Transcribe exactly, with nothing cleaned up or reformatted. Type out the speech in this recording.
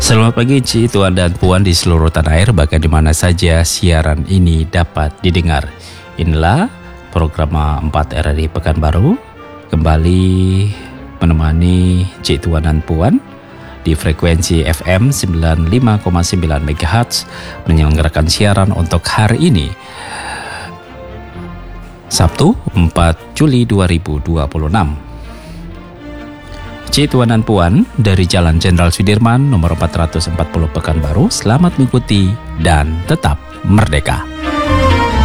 Selamat pagi Ci, Tuan dan Puan di seluruh tanah air, bahkan di mana saja siaran ini dapat didengar. Inilah program empat R R I Pekanbaru, kembali menemani Cik Tuan dan Puan di frekuensi F M sembilan puluh lima koma sembilan megahertz, menyelenggarakan siaran untuk hari ini, Sabtu empat Juli dua ribu dua puluh enam. Cik Tuan dan Puan dari Jalan Jenderal Sudirman nomor empat ratus empat puluh Pekanbaru, selamat mengikuti dan tetap merdeka.